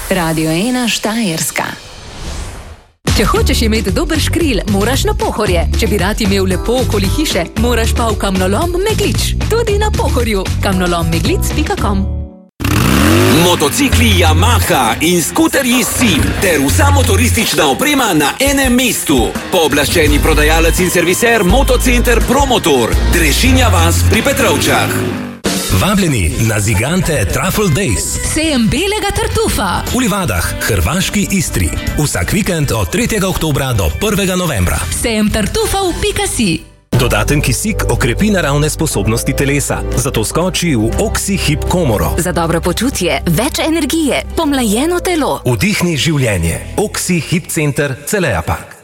Radio 1 Štajerska. Če hočeš imeti dober škril, moraš na Pohorje. Če bi rad imel lepo okoli hiše, moraš pa v kamnolom Meglič. Tudi na Pohorju. kamnolommeglic.com. Motocikli Yamaha in skuterji SIM ter vsa motoristična oprema na enem mestu. Pooblaščeni prodajalec in serviser Motocenter Promotor, Drešinja vas pri Petrovčah. Vabljeni na Zigante Truffle Days. Sejem belega tartufa. V Livadah, hrvaški Istri. Vsak vikend od 3. oktobra do 1. novembra. Sejem tartufa v Pikasi. Dodaten kisik okrepi naravne sposobnosti telesa, zato skoči v Oxy Hip komoro. Za dobro počutje, več energije, pomlajeno telo. Vdihni življenje. Oxy Hip Center Celeja Park.